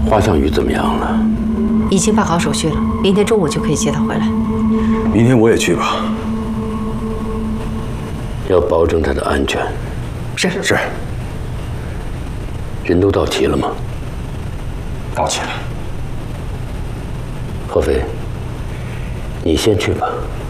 花向宇怎么样了？ 已经办好手续了，明天中午就可以接他回来。 明天我也去吧。 要保证他的安全。 是。 人都到齐了吗？ 到齐了。 合肥，你先去吧。